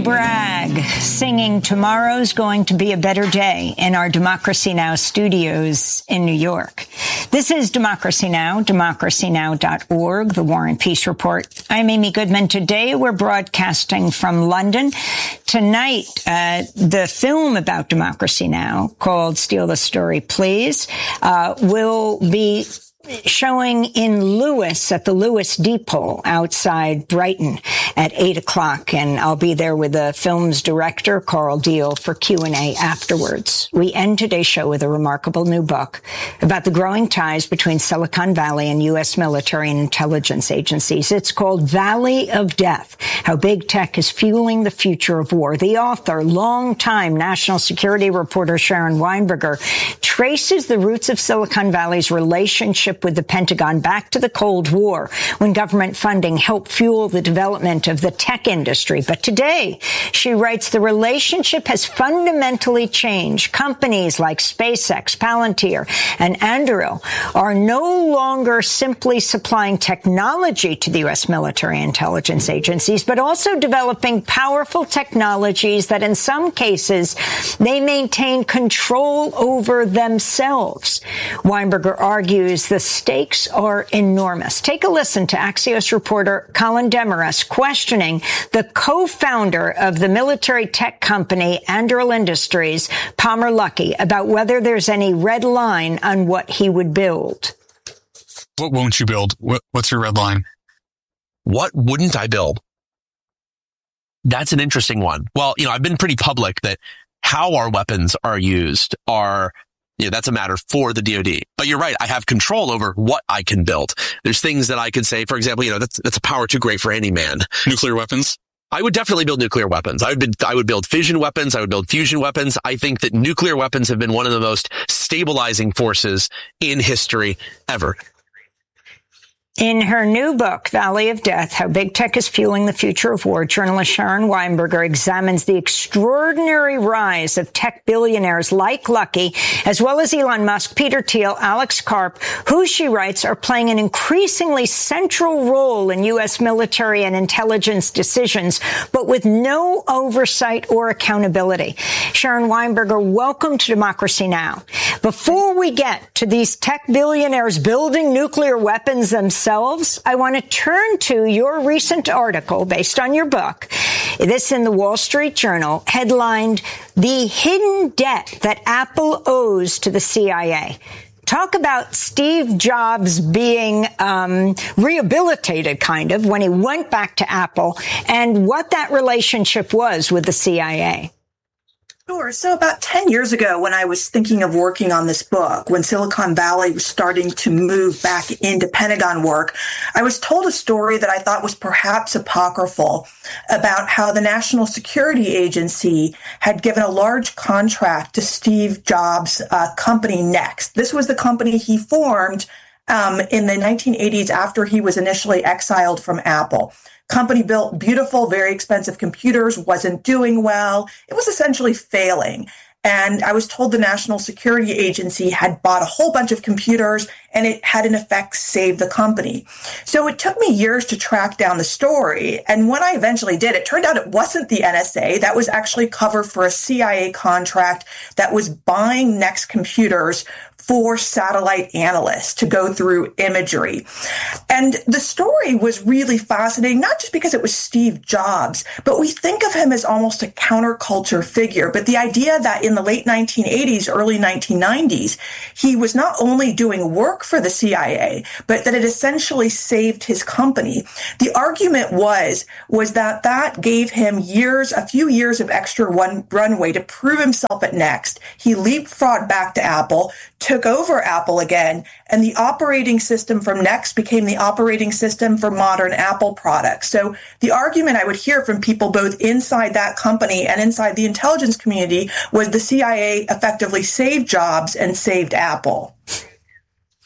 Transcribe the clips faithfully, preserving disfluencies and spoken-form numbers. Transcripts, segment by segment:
Bragg singing "Tomorrow's Going to Be a Better Day" in our Democracy Now! Studios in New York. This is Democracy Now!, democracy now dot org, the War and Peace Report. I'm Amy Goodman. Today we're broadcasting from London. Tonight, uh, the film about Democracy Now! Called Steal the Story, Please, uh, will be showing in Lewis at the Lewis Depot outside Brighton at eight o'clock. And I'll be there with the film's director, Carl Deal, for Q and A afterwards. We end today's show with a remarkable new book about the growing ties between Silicon Valley and U S military and intelligence agencies. It's called Valley of Death, How Big Tech is Fueling the Future of War. The author, longtime national security reporter Sharon Weinberger, traces the roots of Silicon Valley's relationship with the Pentagon back to the Cold War, when government funding helped fuel the development of the tech industry. But today, she writes, the relationship has fundamentally changed. Companies like SpaceX, Palantir, and Anduril are no longer simply supplying technology to the U S military intelligence agencies, but also developing powerful technologies that in some cases, they maintain control over themselves. Weinberger argues the stakes are enormous. Take a listen to Axios reporter Colin Demarest questioning the co-founder of the military tech company Anduril Industries, Palmer Luckey, about whether there's any red line on what he would build. What won't you build? What, what's your red line? What wouldn't I build? That's an interesting one. Well, you know, I've been pretty public that how our weapons are used are, you know, that's a matter for the D O D. But you're right. I have control over what I can build. There's things that I could say, for example, you know, that's, that's a power too great for any man. Nuclear weapons? I would definitely build nuclear weapons. I would, be, I would build fission weapons. I would build fusion weapons. I think that nuclear weapons have been one of the most stabilizing forces in history ever. In her new book, Valley of Death, How Big Tech is Fueling the Future of War, journalist Sharon Weinberger examines the extraordinary rise of tech billionaires like Luckey, as well as Elon Musk, Peter Thiel, Alex Karp, who, she writes, are playing an increasingly central role in U S military and intelligence decisions, but with no oversight or accountability. Sharon Weinberger, welcome to Democracy Now! Before we get to these tech billionaires building nuclear weapons themselves, I want to turn to your recent article based on your book. This in the Wall Street Journal, headlined "The Hidden Debt That Apple Owes to the C I A." Talk about Steve Jobs being um, rehabilitated, kind of, when he went back to Apple, and what that relationship was with the C I A. Sure. So about ten years ago, when I was thinking of working on this book, when Silicon Valley was starting to move back into Pentagon work, I was told a story that I thought was perhaps apocryphal about how the National Security Agency had given a large contract to Steve Jobs' uh, company Next. This was the company he formed um, in the nineteen eighties after he was initially exiled from Apple. Company built beautiful, very expensive computers, wasn't doing well. It was essentially failing. And I was told the National Security Agency had bought a whole bunch of computers and it had in effect saved the company. So it took me years to track down the story. And when I eventually did, it turned out it wasn't the N S A. That was actually cover for a C I A contract that was buying Next computers for satellite analysts to go through imagery. And the story was really fascinating, not just because it was Steve Jobs, but we think of him as almost a counterculture figure. But the idea that in the late nineteen eighties, early nineteen nineties, he was not only doing work for the C I A, but that it essentially saved his company. The argument was, was that that gave him years, a few years of extra one runway to prove himself at Next. He leapfrogged back to Apple, took over Apple again, and the operating system from Next became the operating system for modern Apple products. So the argument I would hear from people both inside that company and inside the intelligence community was the C I A effectively saved Jobs and saved Apple.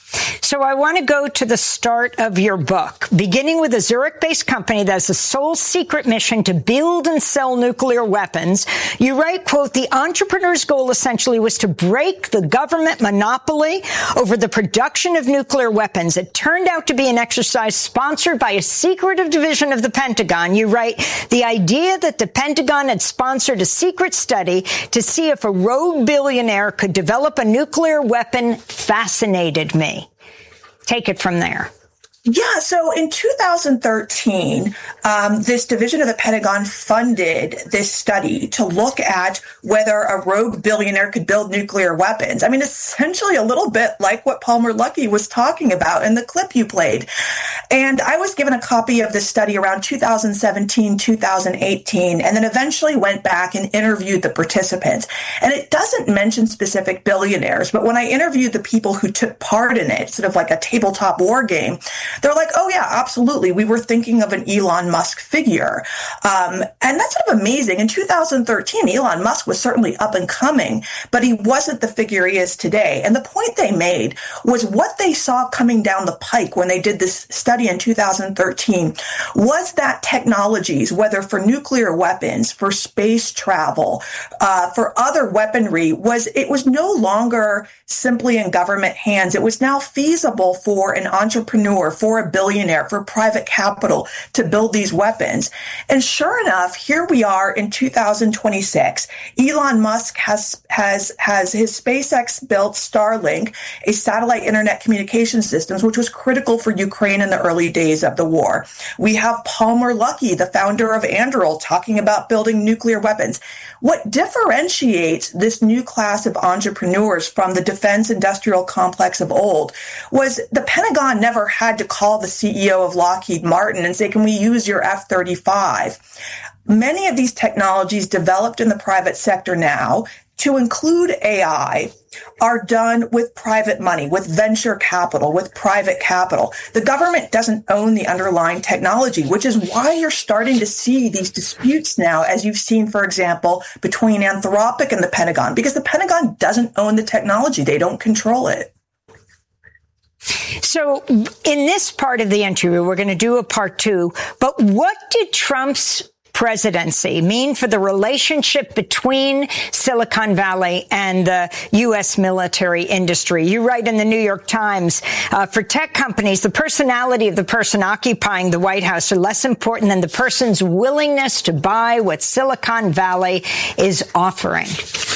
So I want to go to the start of your book, beginning with a Zurich-based company that has a sole secret mission to build and sell nuclear weapons. You write, quote, the entrepreneur's goal essentially was to break the government monopoly over the production of nuclear weapons. It turned out to be an exercise sponsored by a secretive division of the Pentagon. You write, the idea that the Pentagon had sponsored a secret study to see if a rogue billionaire could develop a nuclear weapon fascinated me. Take it from there. Yeah, so in two thousand thirteen, um, this division of the Pentagon funded this study to look at whether a rogue billionaire could build nuclear weapons. I mean, essentially a little bit like what Palmer Luckey was talking about in the clip you played. And I was given a copy of this study around two thousand seventeen, two thousand eighteen, and then eventually went back and interviewed the participants. And it doesn't mention specific billionaires, but when I interviewed the people who took part in it, sort of like a tabletop war game, they're like, oh, yeah, absolutely. We were thinking of an Elon Musk figure. Um, and that's sort of amazing. In two thousand thirteen, Elon Musk was certainly up and coming, but he wasn't the figure he is today. And the point they made was what they saw coming down the pike when they did this study in two thousand thirteen was that technologies, whether for nuclear weapons, for space travel, uh, for other weaponry, was it was no longer simply in government hands. It was now feasible for an entrepreneur, for a billionaire, for private capital to build these weapons. And sure enough, here we are in two thousand twenty-six. Elon Musk has has has his SpaceX built Starlink, a satellite internet communication systems, which was critical for Ukraine in the early days of the war. We have Palmer Luckey, the founder of Anduril, talking about building nuclear weapons. What differentiates this new class of entrepreneurs from the defense industrial complex of old was the Pentagon never had to call the C E O of Lockheed Martin and say, can we use your F thirty-five? Many of these technologies developed in the private sector now, to include A I, are done with private money, with venture capital, with private capital. The government doesn't own the underlying technology, which is why you're starting to see these disputes now, as you've seen, for example, between Anthropic and the Pentagon, because the Pentagon doesn't own the technology. They don't control it. So in this part of the interview, we're going to do a part two, but what did Trump's presidency mean for the relationship between Silicon Valley and the U S military industry? You write in the New York Times, uh, for tech companies, the personality of the person occupying the White House are less important than the person's willingness to buy what Silicon Valley is offering.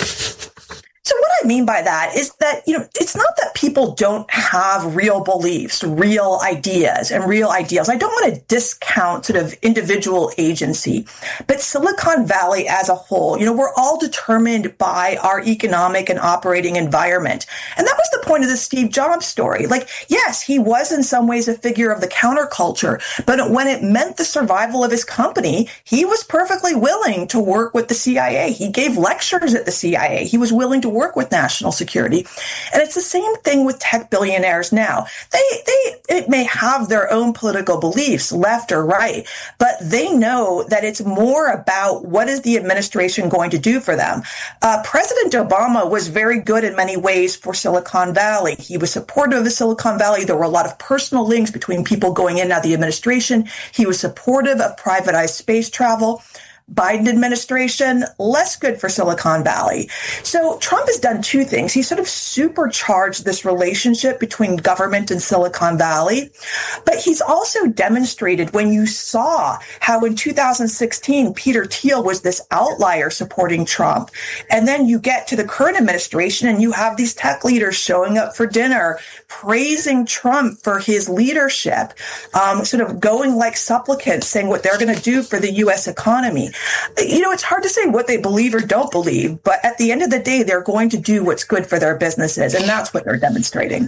So what I mean by that is that, you know, it's not that people don't have real beliefs, real ideas, and real ideals. I don't want to discount sort of individual agency, but Silicon Valley as a whole, you know, we're all determined by our economic and operating environment. And that was the point of the Steve Jobs story. Like, yes, he was in some ways a figure of the counterculture, but when it meant the survival of his company, he was perfectly willing to work with the C I A. He gave lectures at the C I A. He was willing to work with national security. And it's the same thing with tech billionaires now. They, they, it may have their own political beliefs, left or right, but they know that it's more about what is the administration going to do for them. Uh, President Obama was very good in many ways for Silicon Valley. He was supportive of Silicon Valley. There were a lot of personal links between people going in and out of the administration. He was supportive of privatized space travel. Biden administration, less good for Silicon Valley. So Trump has done two things. He sort of supercharged this relationship between government and Silicon Valley, but he's also demonstrated when you saw how in two thousand sixteen, Peter Thiel was this outlier supporting Trump. And then you get to the current administration and you have these tech leaders showing up for dinner, praising Trump for his leadership, um, sort of going like supplicants, saying what they're going to do for the U S economy. You know, it's hard to say what they believe or don't believe, but at the end of the day, they're going to do what's good for their businesses, and that's what they're demonstrating.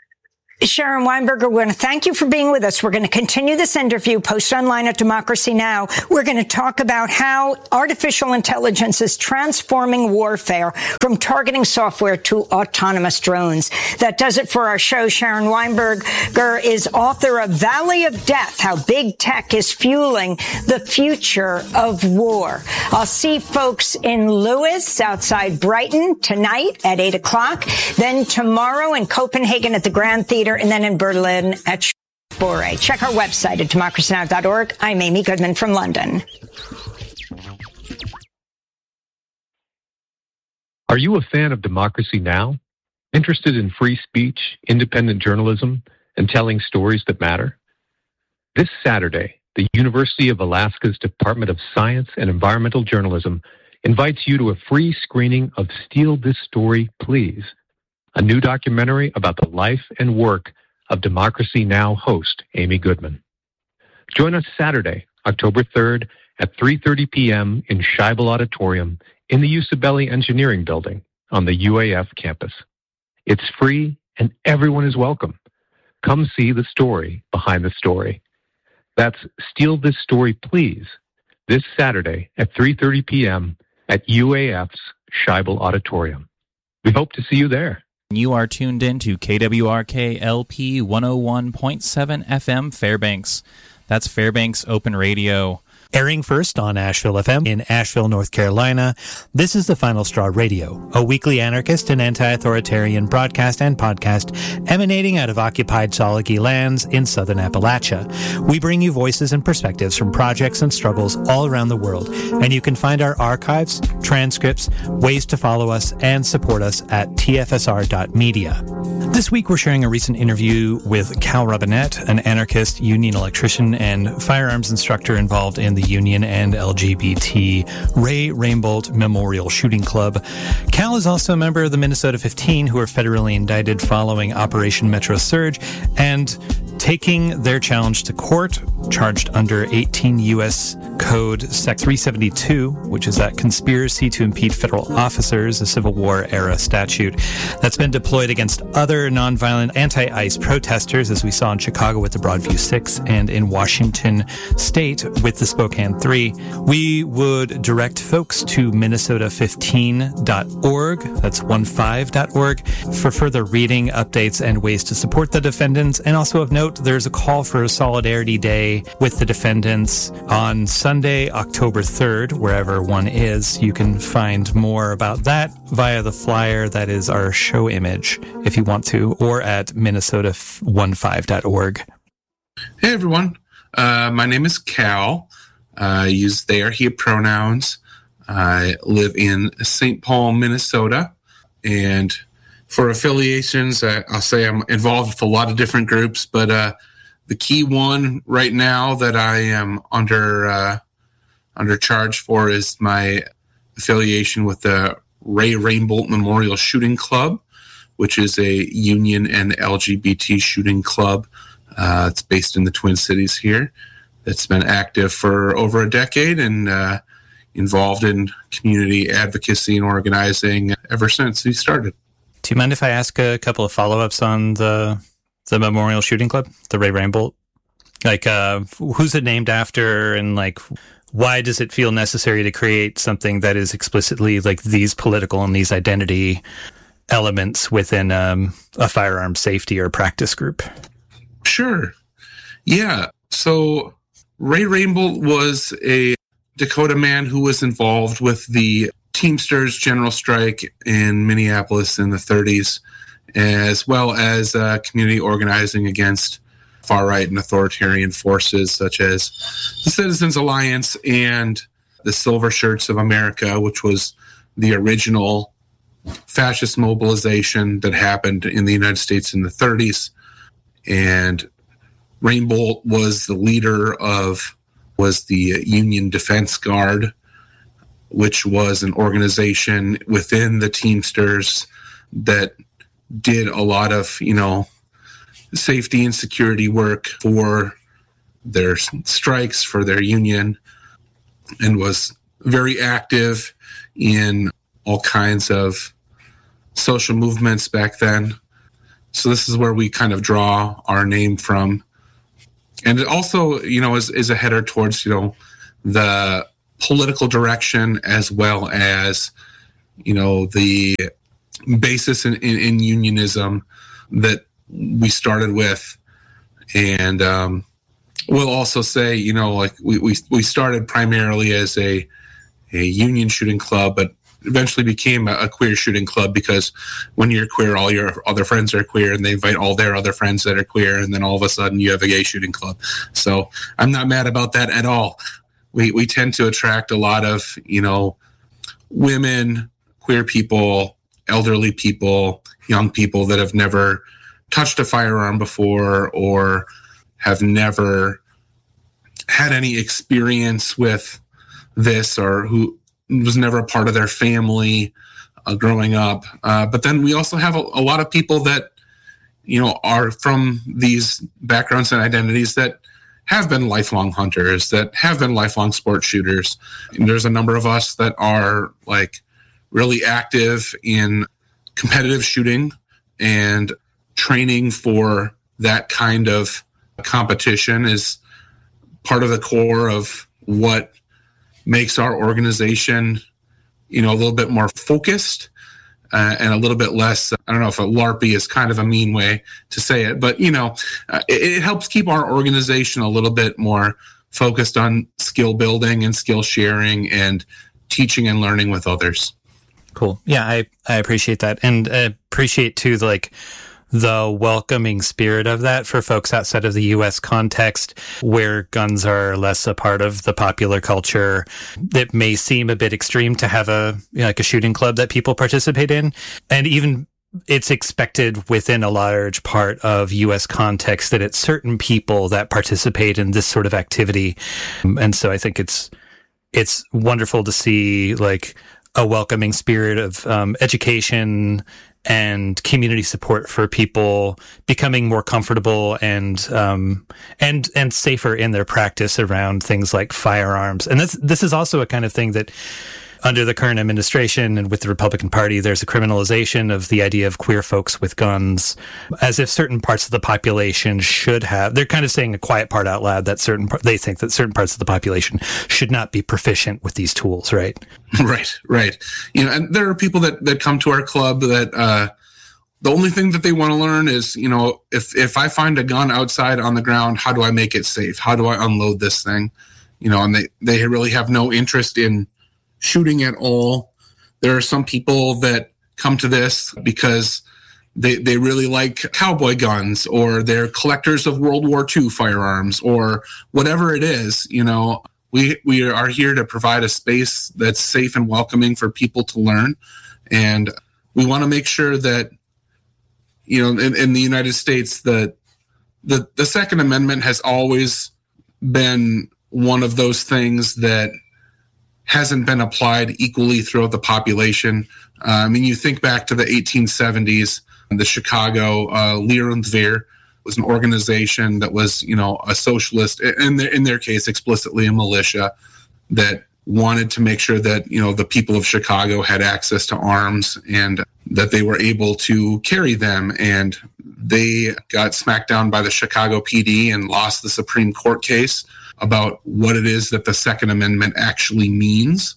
Sharon Weinberger, we're going to thank you for being with us. We're going to continue this interview, post online at Democracy Now! We're going to talk about how artificial intelligence is transforming warfare from targeting software to autonomous drones. That does it for our show. Sharon Weinberger is author of Valley of Death, How Big Tech is Fueling the Future of War. I'll see folks in Lewis outside Brighton tonight at eight o'clock. Then tomorrow in Copenhagen at the Grand Theater later, and then in Berlin at Boré. Check our website at democracy now dot org. I'm Amy Goodman from London. Are you a fan of Democracy Now? Interested in free speech, independent journalism, and telling stories that matter? This Saturday, the University of Alaska's Department of Science and Environmental Journalism invites you to a free screening of Steal This Story, Please, a new documentary about the life and work of Democracy Now! Host Amy Goodman. Join us Saturday, October third at three thirty p.m. in Scheibel Auditorium in the Usabelli Engineering Building on the U A F campus. It's free and everyone is welcome. Come see the story behind the story. That's Steal This Story, Please, this Saturday at three thirty p.m. at U A F's Scheibel Auditorium. We hope to see you there. You are tuned in to K W R K L P one oh one point seven F M Fairbanks. That's Fairbanks Open Radio. Airing first on Asheville F M in Asheville, North Carolina, this is The Final Straw Radio, a weekly anarchist and anti-authoritarian broadcast and podcast emanating out of occupied Salagi lands in southern Appalachia. We bring you voices and perspectives from projects and struggles all around the world, and you can find our archives, transcripts, ways to follow us, and support us at T F S R dot media. This week we're sharing a recent interview with Cal Robinette, an anarchist, union electrician, and firearms instructor involved in the Union and L G B T Ray Rainbolt Memorial Shooting Club. Cal is also a member of the Minnesota fifteen, who are federally indicted following Operation Metro Surge and taking their challenge to court, charged under eighteen U S Code Sec three seventy-two, which is that conspiracy to impede federal officers, a Civil War era statute that's been deployed against other nonviolent anti-ICE protesters, as we saw in Chicago with the Broadview Six and in Washington State with the Spokane Three. We would direct folks to Minnesota fifteen dot org, that's fifteen dot org, for further reading, updates, and ways to support the defendants. And also of note, there's a call for a Solidarity Day with the defendants on Sunday, October third, wherever one is. You can find more about that via the flyer that is our show image, if you want to, or at Minnesota fifteen dot org. Hey, everyone. Uh, my name is Cal. I use they, or he pronouns. I live in Saint Paul, Minnesota. And for affiliations, I, I'll say I'm involved with a lot of different groups, but uh, the key one right now that I am under uh, under charge for is my affiliation with the Ray Rainbolt Memorial Shooting Club, which is a union and L G B T shooting club. Uh, it's based in the Twin Cities here. It's been active for over a decade and uh, involved in community advocacy and organizing ever since we started. Do you mind if I ask a couple of follow-ups on the the Memorial Shooting Club, the Ray Rainbolt? Like, uh, who's it named after, and like, why does it feel necessary to create something that is explicitly like these political and these identity elements within um, a firearm safety or practice group? Sure. Yeah. So Ray Rainbolt was a Dakota man who was involved with the Teamsters General Strike in Minneapolis in the thirties, as well as uh, community organizing against far-right and authoritarian forces such as the Citizens Alliance and the Silver Shirts of America, which was the original fascist mobilization that happened in the United States in the thirties. And Rainbolt was the leader of, was the Union Defense Guard, which was an organization within the Teamsters that did a lot of, you know, safety and security work for their strikes, for their union, and was very active in all kinds of social movements back then. So this is where we kind of draw our name from. And it also, you know, is, is a header towards, you know, the political direction as well as, you know, the basis in, in, in unionism that we started with. And um, we'll also say, you know, like we, we, we started primarily as a, a union shooting club, but eventually became a, a queer shooting club, because when you're queer, all your other friends are queer, and they invite all their other friends that are queer, and then all of a sudden you have a gay shooting club. So I'm not mad about that at all. We we tend to attract a lot of, you know, women, queer people, elderly people, young people that have never touched a firearm before or have never had any experience with this, or who was never a part of their family uh, growing up. Uh, but then we also have a, a lot of people that, you know, are from these backgrounds and identities that have been lifelong hunters, that have been lifelong sport shooters. And there's a number of us that are like really active in competitive shooting and training for that kind of competition is part of the core of what makes our organization, you know, a little bit more focused uh, and a little bit less, I don't know if a LARPy is kind of a mean way to say it, but, you know, uh, it, it helps keep our organization a little bit more focused on skill building and skill sharing and teaching and learning with others. Cool. Yeah, I, I appreciate that. And I appreciate, too, the, like, the welcoming spirit of that for folks outside of the U S context, where guns are less a part of the popular culture. It may seem a bit extreme to have a, you know, like a shooting club that people participate in. And even it's expected within a large part of U S context that it's certain people that participate in this sort of activity. And so I think it's, it's wonderful to see like a welcoming spirit of um, education and community support for people becoming more comfortable and um, and and safer in their practice around things like firearms. And this this is also a kind of thing that under the current administration and with the Republican Party, there's a criminalization of the idea of queer folks with guns, as if certain parts of the population should have. They're kind of saying a quiet part out loud that certain they think that certain parts of the population should not be proficient with these tools, right? Right, right. You know, and there are people that, that come to our club that uh, the only thing that they want to learn is, you know, if if I find a gun outside on the ground, how do I make it safe? How do I unload this thing? You know, and they, they really have no interest in shooting at all. There are some people that come to this because they they really like cowboy guns, or they're collectors of World War Two firearms, or whatever it is. You know, we we are here to provide a space that's safe and welcoming for people to learn, and we want to make sure that, you know, in, in the United States, that the the Second Amendment has always been one of those things that hasn't been applied equally throughout the population. Uh, I mean, you think back to the eighteen seventies, the Chicago uh, Leerundwehr was an organization that was, you know, a socialist, in their, in their case, explicitly a militia that wanted to make sure that, you know, the people of Chicago had access to arms and that they were able to carry them. And they got smacked down by the Chicago P D and lost the Supreme Court case about what it is that the Second Amendment actually means.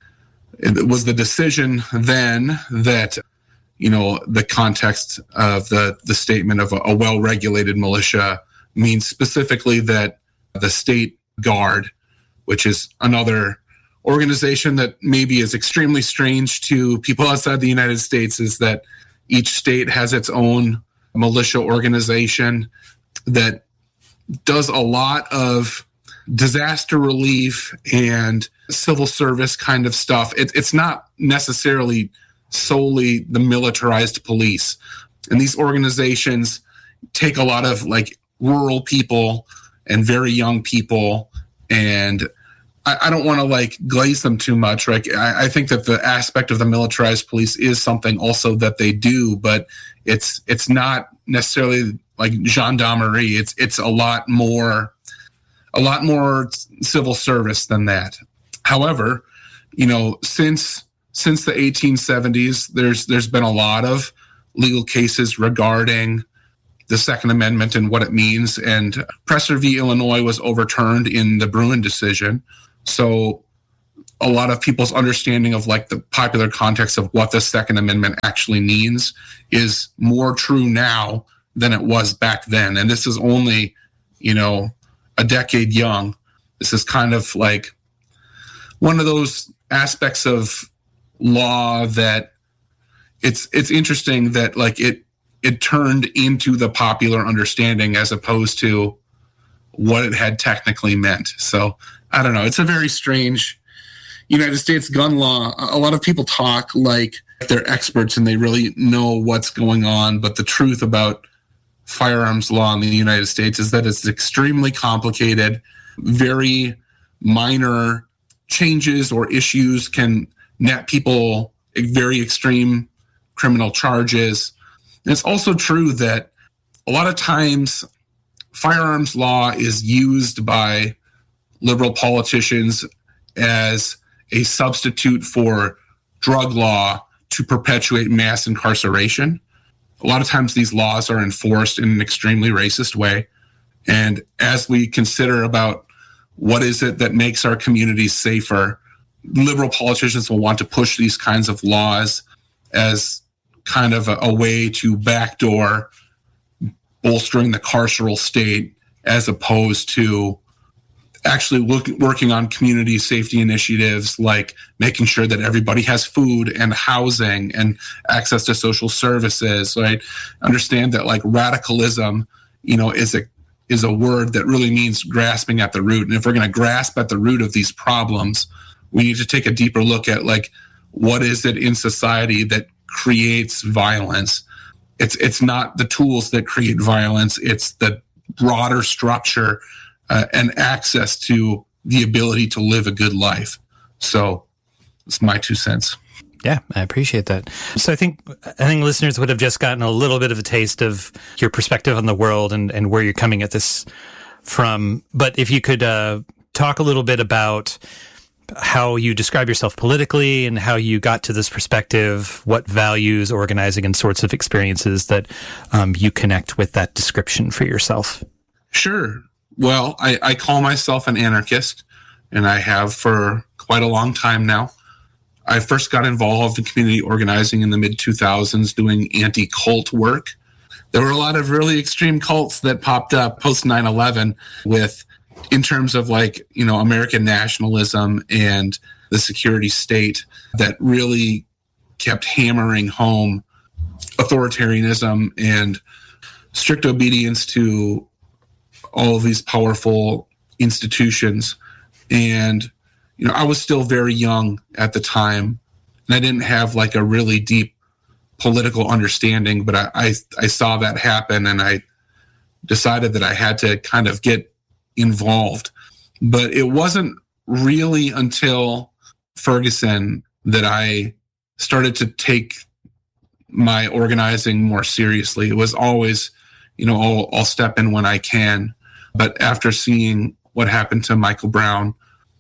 It was the decision then that, you know, the context of the, the statement of a, a well-regulated militia means specifically that the state guard, which is another organization that maybe is extremely strange to people outside the United States, is that each state has its own militia organization that does a lot of disaster relief and civil service kind of stuff. It, it's not necessarily solely the militarized police. And these organizations take a lot of like rural people and very young people, and I, I don't want to like glaze them too much. Right? I, I think that the aspect of the militarized police is something also that they do, but it's it's not necessarily like gendarmerie. It's it's a lot more. a lot more civil service than that. However, you know, since since the eighteen seventies, there's there's been a lot of legal cases regarding the Second Amendment and what it means. And Presser v. Illinois was overturned in the Bruen decision. So a lot of people's understanding of like the popular context of what the Second Amendment actually means is more true now than it was back then. And this is only, you know, a decade young. This is kind of like one of those aspects of law that it's it's interesting that like it it turned into the popular understanding as opposed to what it had technically meant. So I don't know. It's a very strange United States gun law. A lot of people talk like they're experts and they really know what's going on, but the truth about firearms law in the United States is that it's extremely complicated. Very minor changes or issues can net people very extreme criminal charges. And it's also true that a lot of times firearms law is used by liberal politicians as a substitute for drug law to perpetuate mass incarceration. A lot of times these laws are enforced in an extremely racist way. And as we consider about what is it that makes our communities safer, liberal politicians will want to push these kinds of laws as kind of a, a way to backdoor bolstering the carceral state as opposed to actually look, working on community safety initiatives like making sure that everybody has food and housing and access to social services, right? Understand that like radicalism, you know, is a is a word that really means grasping at the root. And if we're going to grasp at the root of these problems, we need to take a deeper look at like, what is it in society that creates violence? It's it's not the tools that create violence. It's the broader structure uh, and access to the ability to live a good life. So it's my two cents. Yeah, I appreciate that. So I think I think listeners would have just gotten a little bit of a taste of your perspective on the world and, and where you're coming at this from. But if you could uh, talk a little bit about how you describe yourself politically and how you got to this perspective, what values, organizing, and sorts of experiences that um, you connect with that description for yourself. Sure. Well, I, I call myself an anarchist, and I have for quite a long time now. I first got involved in community organizing in the mid two thousands doing anti-cult work. There were a lot of really extreme cults that popped up post nine eleven with, in terms of like, you know, American nationalism and the security state that really kept hammering home authoritarianism and strict obedience to all of these powerful institutions. And, you know, I was still very young at the time, and I didn't have like a really deep political understanding, but I, I, I saw that happen, and I decided that I had to kind of get involved. But it wasn't really until Ferguson that I started to take my organizing more seriously. It was always, you know, I'll, I'll step in when I can. But after seeing what happened to Michael Brown,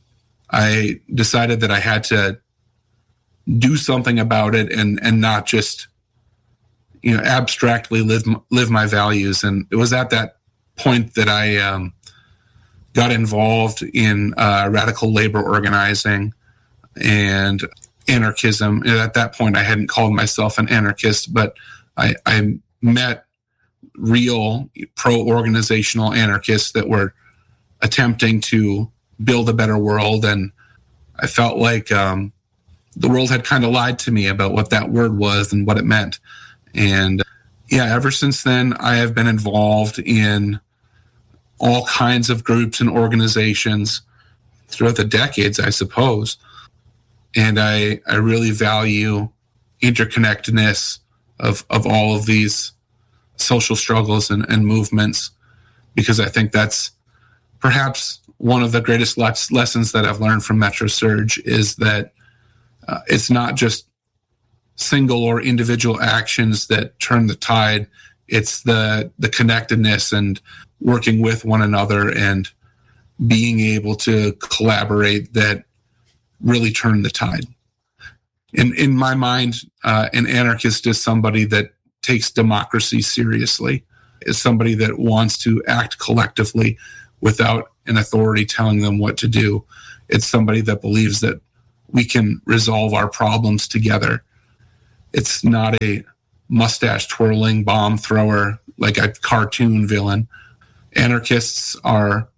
I decided that I had to do something about it and, and not just, you know, abstractly live, live my values. And it was at that point that I um, got involved in uh, radical labor organizing and anarchism. And at that point, I hadn't called myself an anarchist, but I, I met real pro-organizational anarchists that were attempting to build a better world. And I felt like um, the world had kind of lied to me about what that word was and what it meant. And yeah, ever since then, I have been involved in all kinds of groups and organizations throughout the decades, I suppose. And I, I really value interconnectedness of, of all of these social struggles and, and movements, because I think that's perhaps one of the greatest le- lessons that I've learned from Metro Surge is that uh, it's not just single or individual actions that turn the tide. It's the the connectedness and working with one another and being able to collaborate that really turn the tide. In in my mind, uh, an anarchist is somebody that takes democracy seriously, is somebody that wants to act collectively without an authority telling them what to do. It's somebody that believes that we can resolve our problems together. It's not a mustache twirling bomb thrower like a cartoon villain. Anarchists are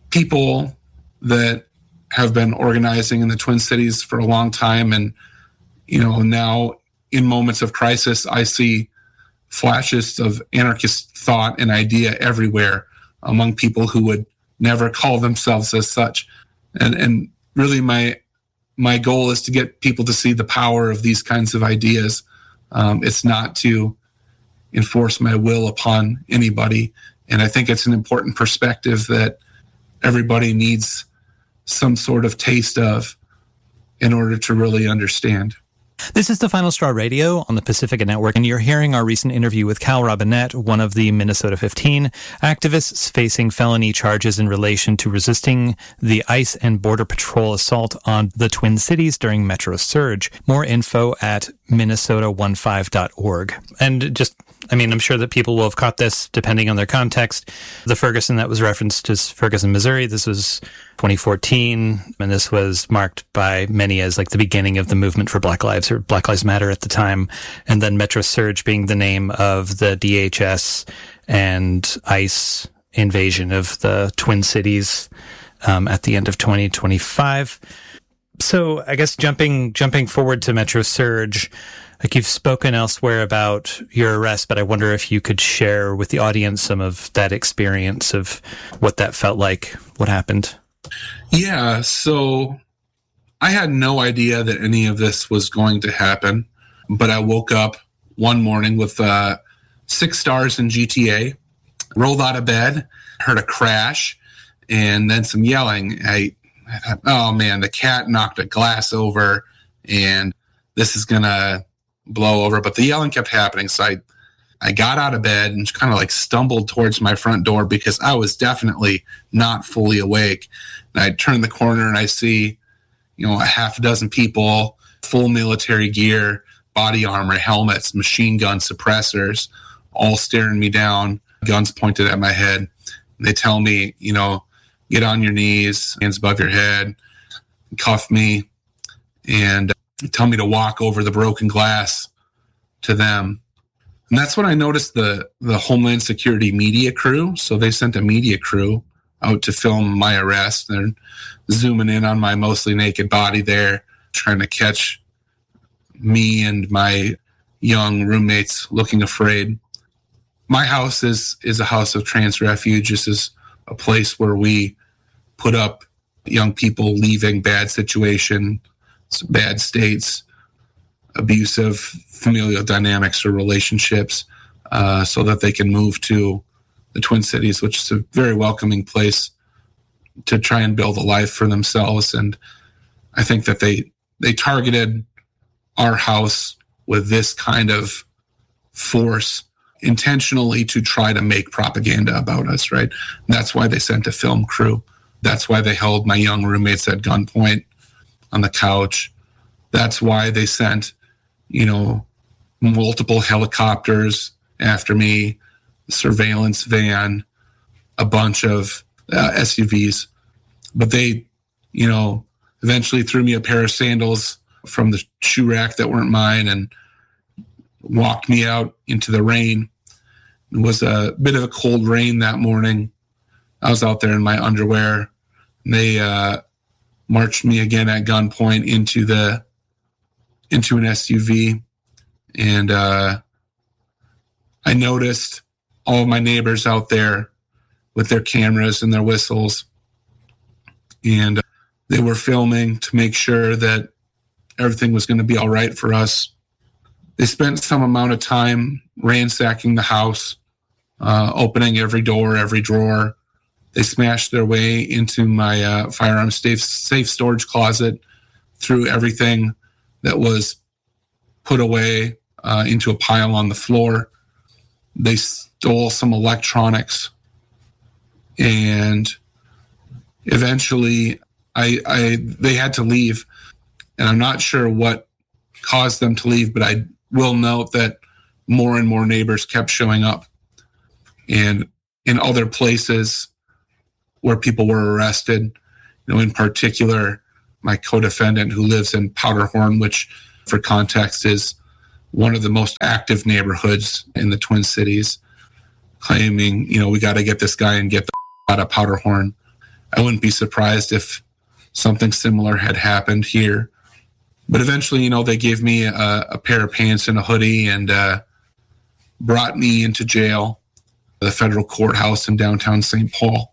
people that have been organizing in the Twin Cities for a long time and you know, now in moments of crisis, I see flashes of anarchist thought and idea everywhere among people who would never call themselves as such. And and really my my goal is to get people to see the power of these kinds of ideas. Um, it's not to enforce my will upon anybody. And I think it's an important perspective that everybody needs some sort of taste of in order to really understand. This is the Final Straw Radio on the Pacifica Network, and you're hearing our recent interview with Cal Robinette, one of the Minnesota fifteen activists facing felony charges in relation to resisting the ICE and Border Patrol assault on the Twin Cities during Metro Surge. More info at minnesota fifteen dot org. And just, I mean, I'm sure that people will have caught this depending on their context. The Ferguson that was referenced is Ferguson, Missouri. This was twenty fourteen, and this was marked by many as like the beginning of the movement for Black Lives or Black Lives Matter at the time. And then Metro Surge being the name of the D H S and ICE invasion of the Twin Cities um, at the end of twenty twenty-five. So I guess jumping jumping forward to Metro Surge, like you've spoken elsewhere about your arrest, but I wonder if you could share with the audience some of that experience of what that felt like, what happened. Yeah, so I had no idea that any of this was going to happen, but I woke up one morning with uh, six stars in G T A, rolled out of bed, heard a crash, and then some yelling. I, I thought, oh man, the cat knocked a glass over, and this is going to blow over. But the yelling kept happening, so I I got out of bed and kind of like stumbled towards my front door because I was definitely not fully awake. And I turn the corner and I see, you know, a half a dozen people, full military gear, body armor, helmets, machine gun suppressors, all staring me down, guns pointed at my head. And they tell me, you know, get on your knees, hands above your head, cuff me, and tell me to walk over the broken glass to them. And that's when I noticed the, the Homeland Security media crew. So they sent a media crew out to film my arrest. They're zooming in on my mostly naked body there, trying to catch me and my young roommates looking afraid. My house is, is a house of trans refuge. This is a place where we put up young people leaving bad situation, bad states, abusive familial dynamics or relationships, uh, so that they can move to the Twin Cities, which is a very welcoming place to try and build a life for themselves. And I think that they they targeted our house with this kind of force intentionally to try to make propaganda about us, right? And that's why they sent a film crew. That's why they held my young roommates at gunpoint on the couch. That's why they sent, you know, multiple helicopters after me, surveillance van, a bunch of uh, S U Vs. But they, you know, eventually threw me a pair of sandals from the shoe rack that weren't mine and walked me out into the rain. It was a bit of a cold rain that morning. I was out there in my underwear. And they uh, marched me again at gunpoint into the into an S U V. And uh, I noticed all of my neighbors out there with their cameras and their whistles. And they were filming to make sure that everything was going to be all right for us. They spent some amount of time ransacking the house, uh, opening every door, every drawer. They smashed their way into my uh, firearm safe, safe storage closet, threw everything that was put away uh, into a pile on the floor. They stole some electronics, and eventually I, I they had to leave. And I'm not sure what caused them to leave, but I will note that more and more neighbors kept showing up. And in other places where people were arrested, you know, in particular, my co-defendant who lives in Powderhorn, which for context is one of the most active neighborhoods in the Twin Cities, claiming, you know, we got to get this guy and get the out of Powderhorn. I wouldn't be surprised if something similar had happened here. But eventually, you know, they gave me a, a pair of pants and a hoodie and uh, brought me into jail, the federal courthouse in downtown Saint Paul.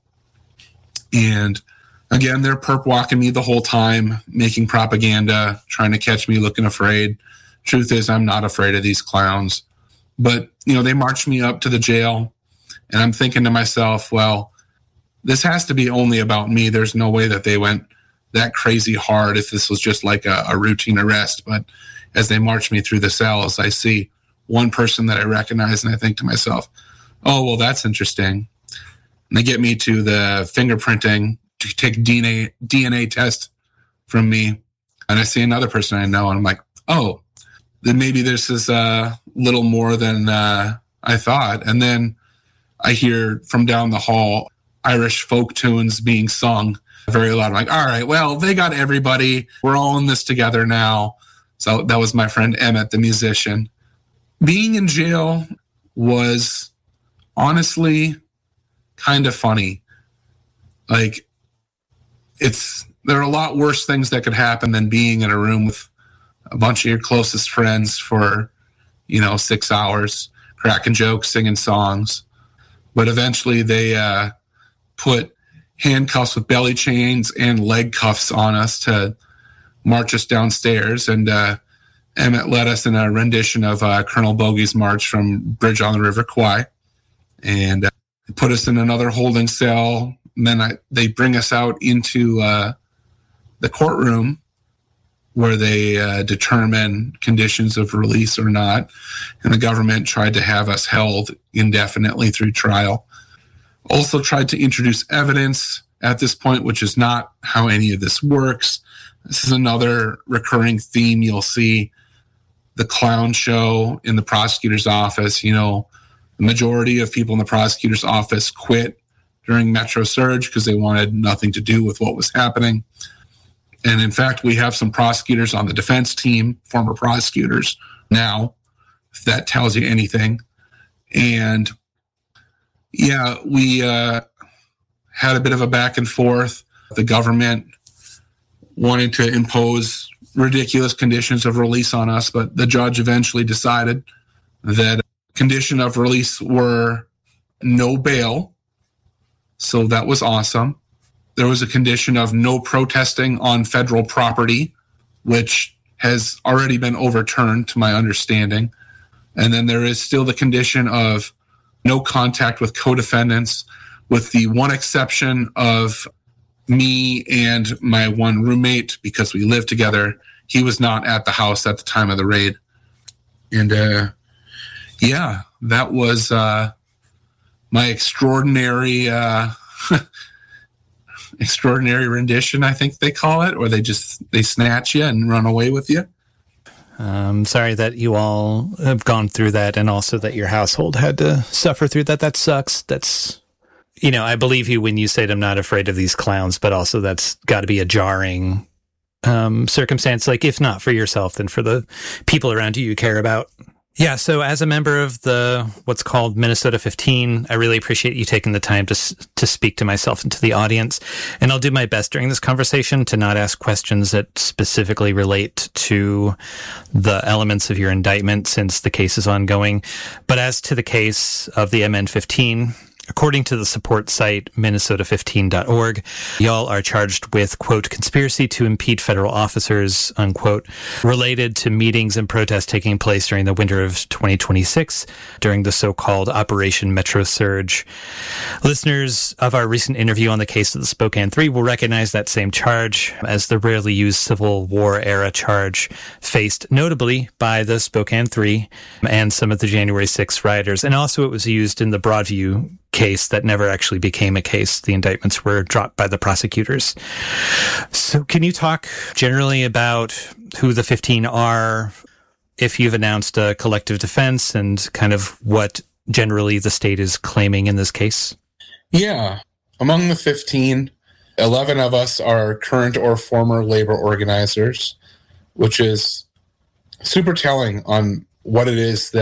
And again, they're perp walking me the whole time, making propaganda, trying to catch me looking afraid. Truth is, I'm not afraid of these clowns. But, you know, they marched me up to the jail, and I'm thinking to myself, well, this has to be only about me. There's no way that they went that crazy hard if this was just like a, a routine arrest. But as they march me through the cells, I see one person that I recognize, and I think to myself, oh, well, that's interesting. And they get me to the fingerprinting to take D N A D N A test from me. And I see another person I know, and I'm like, oh, then maybe this is a little more than uh, I thought. And then I hear from down the hall Irish folk tunes being sung very loud. I'm like, all right, well, they got everybody. We're all in this together now. So that was my friend Emmett, the musician. Being in jail was honestly kind of funny. Like, it's there are a lot worse things that could happen than being in a room with a bunch of your closest friends for, you know, six hours, cracking jokes, singing songs. But eventually they uh, put handcuffs with belly chains and leg cuffs on us to march us downstairs. And uh, Emmett led us in a rendition of uh, Colonel Bogey's March from Bridge on the River Kwai. And uh, put us in another holding cell. And then I, they bring us out into uh, the courtroom where they uh, determine conditions of release or not. And the government tried to have us held indefinitely through trial. Also tried to introduce evidence at this point, which is not how any of this works. This is another recurring theme you'll see. The clown show in the prosecutor's office. You know, the majority of people in the prosecutor's office quit during Metro Surge because they wanted nothing to do with what was happening. And in fact, we have some prosecutors on the defense team, former prosecutors now, if that tells you anything. And yeah, we uh, had a bit of a back and forth. The government wanted to impose ridiculous conditions of release on us, but the judge eventually decided that condition of release were no bail. So that was awesome. There was a condition of no protesting on federal property, which has already been overturned to my understanding. And then there is still the condition of no contact with co-defendants, with the one exception of me and my one roommate, because we lived together. He was not at the house at the time of the raid. And uh, yeah, that was uh, my extraordinary... Uh, extraordinary rendition, I think they call it, or they just they snatch you and run away with you. Um, sorry that you all have gone through that, and also that your household had to suffer through that. That sucks. That's, you know, I believe you when you say I'm not afraid of these clowns, but also that's got to be a jarring um, circumstance. Like, if not for yourself, then for the people around you you care about. Yeah, so as a member of the what's called Minnesota fifteen, I really appreciate you taking the time to to speak to myself and to the audience. And I'll do my best during this conversation to not ask questions that specifically relate to the elements of your indictment, since the case is ongoing. But as to the case of the M N fifteen, according to the support site Minnesota fifteen dot org, y'all are charged with, quote, conspiracy to impede federal officers, unquote, related to meetings and protests taking place during the winter of twenty twenty-six during the so-called Operation Metro Surge. Listeners of our recent interview on the case of the Spokane Three will recognize that same charge as the rarely used Civil War era charge faced notably by the Spokane Three and some of the January sixth rioters. And also it was used in the Broadview case that never actually became a case. The indictments were dropped by the prosecutors. So can you talk generally about who the fifteen are, if you've announced a collective defense, and kind of what generally the state is claiming in this case? Yeah. Among the fifteen, eleven of us are current or former labor organizers, which is super telling on what it is that